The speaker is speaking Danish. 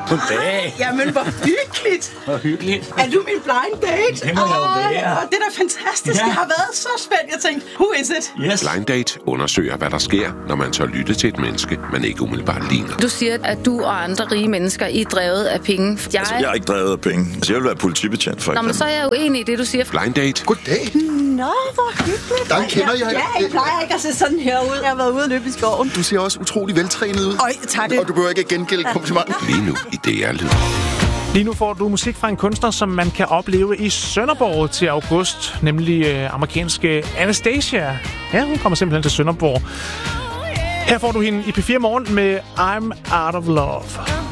Goddag. Jamen, hvor hyggeligt. Hvor hyggeligt. Er du min blind date? Det må jeg jo være. Det er da fantastisk. Ja. Jeg har været så spændt. Jeg tænkte, who is it? Yes. Blind Date undersøger, hvad der sker, når man tør lytte til et menneske, man ikke umiddelbart ligner. Du siger, at du og andre rige mennesker I er drevet af penge. Jeg er ikke drevet af penge. Jeg vil være politibetjent, for eksempel. Men så er jeg jo enig i det, du siger. Blind Date. Goddag. Nå, hvor hyggeligt. Der kender jeg. Ja, jeg plejer ikke at se sådan her ud. Jeg har været ude og løbe i skoven. Du ser også utrolig veltrænet ud. Øj, tak. Og du behøver ikke gengælde komplimenten. Lige nu i DR Lyd. Lige nu får du musik fra en kunstner, som man kan opleve i Sønderborg til august, nemlig amerikanske Anastasia. Ja, hun kommer simpelthen til Sønderborg. Her får du hende i P4 Morgen med I'm Out of Love.